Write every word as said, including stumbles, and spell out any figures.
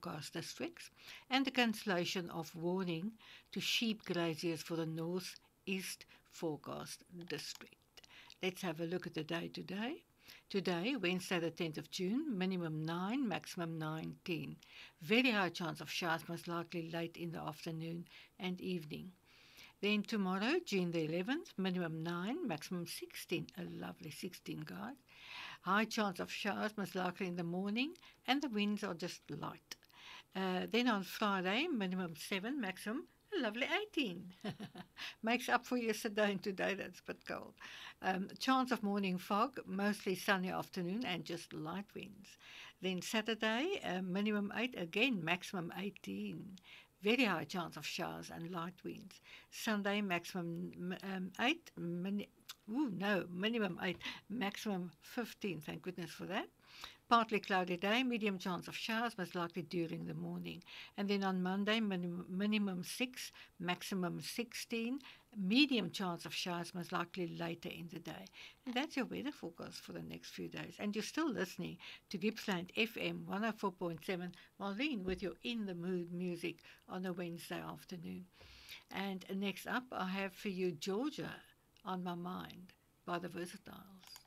forecast districts, and the cancellation of warning to sheep graziers for the North East forecast district. Let's have a look at the day today. Today, Wednesday the tenth of June, minimum nine, maximum nineteen. Very high chance of showers, most likely late in the afternoon and evening. Then tomorrow, June the eleventh, minimum nine, maximum sixteen. A lovely sixteen, guys. High chance of showers, most likely in the morning, and the winds are just light. Uh, then on Friday, minimum seven, maximum a lovely eighteen. Makes up for yesterday and today, that's a bit cold. Um, chance of morning fog, mostly sunny afternoon and just light winds. Then Saturday, uh, minimum eight, again maximum eighteen. Very high chance of showers and light winds. Sunday, maximum um, eight, mini- ooh, no, minimum eight, maximum fifteen, thank goodness for that. Partly cloudy day, medium chance of showers, most likely during the morning. And then on Monday, minim- minimum six, maximum sixteen, medium chance of showers, most likely later in the day. And that's your weather forecast for the next few days. And you're still listening to Gippsland F M one oh four point seven, Marlene, with your In the Mood music on a Wednesday afternoon. And next up, I have for you Georgia on My Mind by the Versatiles.